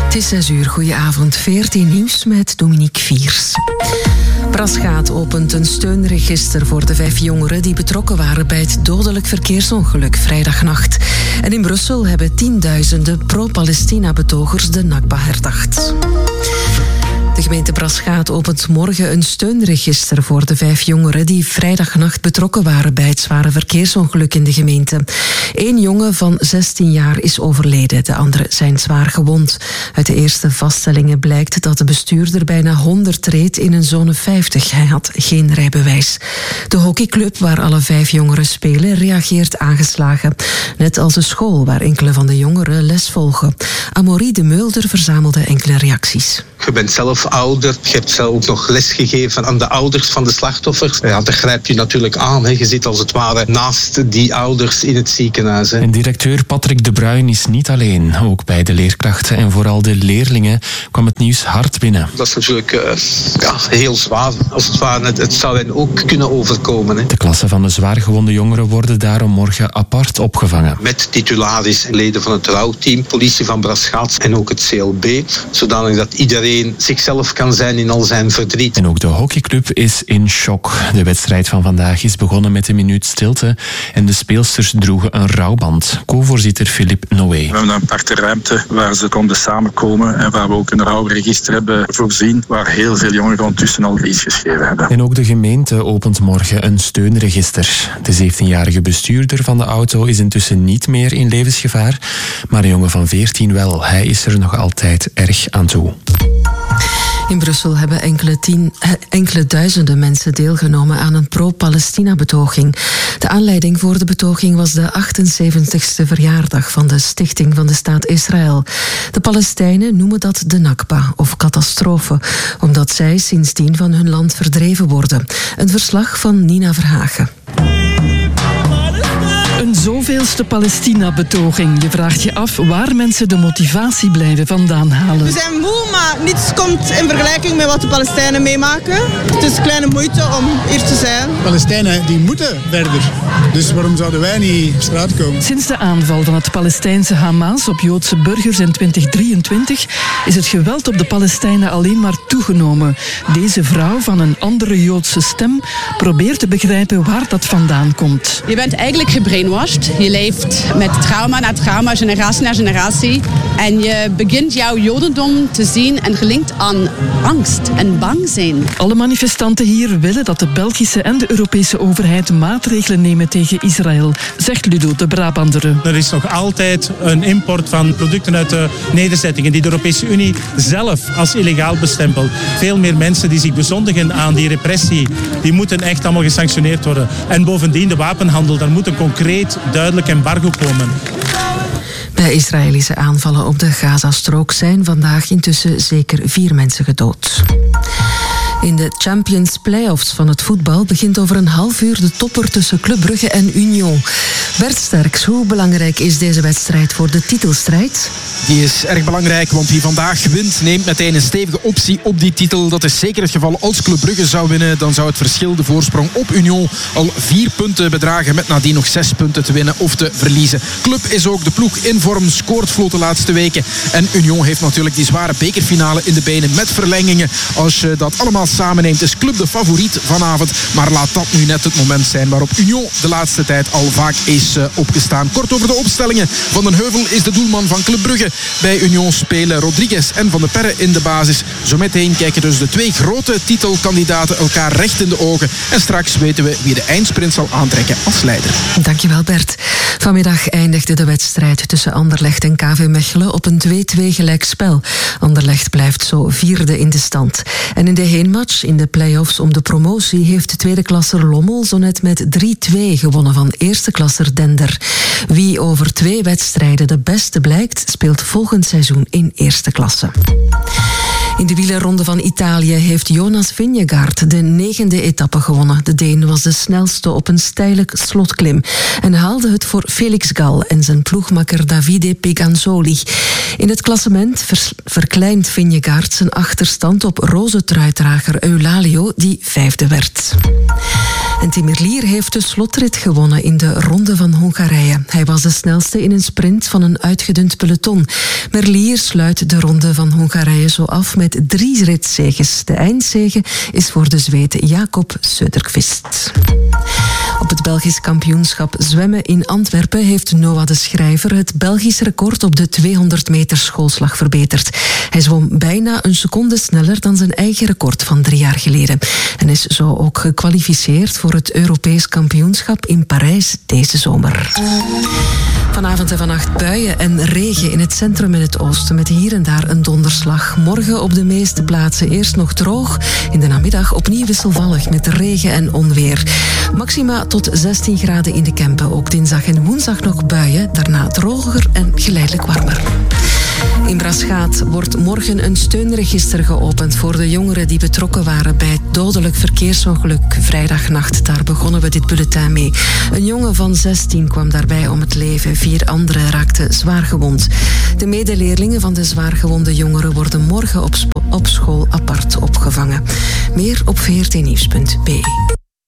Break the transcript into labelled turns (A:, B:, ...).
A: Het is 6 uur, goedenavond. 14 nieuws met Dominique Viers. Braschaat opent een steunregister voor de 5 jongeren die betrokken waren bij het dodelijk verkeersongeluk vrijdagnacht. En in Brussel hebben tienduizenden pro-Palestina-betogers de Nakba herdacht. De gemeente Braschaat opent morgen een steunregister voor de 5 jongeren die vrijdagnacht betrokken waren bij het zware verkeersongeluk in de gemeente. 1 jongen van 16 jaar is overleden, de anderen zijn zwaar gewond. Uit de eerste vaststellingen blijkt dat de bestuurder bijna 100 reed in een zone 50. Hij had geen rijbewijs. De hockeyclub waar alle 5 jongeren spelen reageert aangeslagen. Net als de school waar enkele van de jongeren les volgen. Amaury de Mulder verzamelde enkele reacties.
B: Je bent zelf ouder, je hebt zelf ook nog lesgegeven aan de ouders van de slachtoffers. Ja, dat grijpt je natuurlijk aan. Hè. Je zit als het ware naast die ouders in het ziekenhuis. Hè.
C: En directeur Patrick de Bruin is niet alleen. Ook bij de leerkrachten en vooral de leerlingen kwam het nieuws hard binnen.
B: Dat is natuurlijk heel zwaar. Als het ware, het zou hen ook kunnen overkomen. Hè.
C: De klassen van de zwaargewonde jongeren worden daarom morgen apart opgevangen.
B: Met titularis, leden van het rouwteam, politie van Braschaat en ook het CLB. Zodanig dat iedereen zichzelf kan zijn in al zijn verdriet.
C: En ook de hockeyclub is in shock. De wedstrijd van vandaag is begonnen met een minuut stilte en de speelsters droegen een rouwband. Co-voorzitter Philippe Noé.
D: We hebben een aparte ruimte waar ze konden samenkomen en waar we ook een rouwregister hebben voorzien, waar heel veel jongeren ondertussen al iets geschreven hebben.
C: En ook de gemeente opent morgen een steunregister. De 17-jarige bestuurder van de auto is intussen niet meer in levensgevaar, maar een jongen van 14 wel. Hij is er nog altijd erg aan toe.
A: In Brussel hebben enkele duizenden mensen deelgenomen aan een pro-Palestina-betoging. De aanleiding voor de betoging was de 78ste verjaardag van de stichting van de staat Israël. De Palestijnen noemen dat de Nakba, of catastrofe, omdat zij sindsdien van hun land verdreven worden. Een verslag van Nina Verhagen.
E: Een zoveelste Palestina-betoging. Je vraagt je af waar mensen de motivatie blijven vandaan halen.
F: We zijn moe, maar niets komt in vergelijking met wat de Palestijnen meemaken. Het is een kleine moeite om hier te zijn.
G: Palestijnen die moeten verder. Dus waarom zouden wij niet op straat komen?
E: Sinds de aanval van het Palestijnse Hamas op Joodse burgers in 2023 is het geweld op de Palestijnen alleen maar toegenomen. Deze vrouw van een andere Joodse stem probeert te begrijpen waar dat vandaan komt.
H: Je bent eigenlijk gebrainwashed. Je leeft met trauma na trauma, generatie na generatie. En je begint jouw jodendom te zien en gelinkt aan angst en bang zijn.
E: Alle manifestanten hier willen dat de Belgische en de Europese overheid maatregelen nemen tegen Israël, zegt Ludo de Brabander.
I: Er is nog altijd een import van producten uit de nederzettingen die de Europese Unie zelf als illegaal bestempelt. Veel meer mensen die zich bezondigen aan die repressie, die moeten echt allemaal gesanctioneerd worden. En bovendien de wapenhandel, daar moet een concreet, duidelijk embargo komen.
A: Bij Israëlische aanvallen op de Gazastrook zijn vandaag intussen zeker 4 mensen gedood. In de Champions Playoffs van het voetbal begint over een half uur de topper tussen Club Brugge en Union. Bert Sterks, hoe belangrijk is deze wedstrijd voor de titelstrijd?
J: Die is erg belangrijk, want wie vandaag wint neemt meteen een stevige optie op die titel. Dat is zeker het geval als Club Brugge zou winnen. Dan zou het verschil, de voorsprong op Union, al 4 punten bedragen met nadien nog 6 punten te winnen of te verliezen. Club is ook de ploeg in vorm, scoort vlot de laatste weken. En Union heeft natuurlijk die zware bekerfinale in de benen met verlengingen. Als je dat allemaal samenneemt, is Club de favoriet vanavond. Maar laat dat nu net het moment zijn waarop Union de laatste tijd al vaak is opgestaan. Kort over de opstellingen. Van den Heuvel is de doelman van Club Brugge. Bij Union spelen Rodriguez en Van de Perre in de basis. Zometeen kijken dus de 2 grote titelkandidaten elkaar recht in de ogen. En straks weten we wie de eindsprint zal aantrekken als leider.
A: Dankjewel Bert. Vanmiddag eindigde de wedstrijd tussen Anderlecht en KV Mechelen op een 2-2 gelijkspel. Anderlecht blijft zo 4e in de stand. En in de heenmatch in de play-offs om de promotie heeft de tweede klasser Lommel zo net met 3-2 gewonnen van eerste klasser Dender. Wie over 2 wedstrijden de beste blijkt, speelt volgend seizoen in eerste klasse. In de wielerronde van Italië heeft Jonas Vingegaard de 9e etappe gewonnen. De Deen was de snelste op een steile slotklim en haalde het voor Felix Gal en zijn ploegmakker Davide Peganzoli. In het klassement verkleint Vingegaard zijn achterstand op roze truidrager Eulalio, die 5e werd. En Tim Merlier heeft de slotrit gewonnen in de Ronde van Hongarije. Hij was de snelste in een sprint van een uitgedund peloton. Merlier sluit de Ronde van Hongarije zo af met 3 ritzeges. De eindzege is voor de Zweed Jakob Söderqvist. Op het Belgisch kampioenschap zwemmen in Antwerpen heeft Noah de Schrijver het Belgisch record op de 200 meter schoolslag verbeterd. Hij zwom bijna een seconde sneller dan zijn eigen record van 3 jaar geleden. En is zo ook gekwalificeerd voor het Europees kampioenschap in Parijs deze zomer. Vanavond en vannacht buien en regen in het centrum en het oosten met hier en daar een donderslag. Morgen op de meeste plaatsen eerst nog droog. In de namiddag opnieuw wisselvallig met regen en onweer. Maxima tot 16 graden in de Kempen. Ook dinsdag en woensdag nog buien. Daarna droger en geleidelijk warmer. In Braschaat wordt morgen een steunregister geopend voor de jongeren die betrokken waren bij het dodelijk verkeersongeluk vrijdagnacht. Daar begonnen we dit bulletin mee. Een jongen van 16 kwam daarbij om het leven. 4 anderen raakten zwaar gewond. De medeleerlingen van de zwaargewonde jongeren worden morgen op school apart opgevangen. Meer op vrtnieuws.be.